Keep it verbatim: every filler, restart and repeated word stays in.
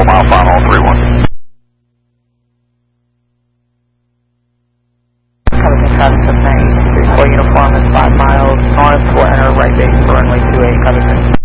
four mile final, three one. Covington traffic to Penny, three four uniform is five miles north, will enter right base for runway two eight, Covington.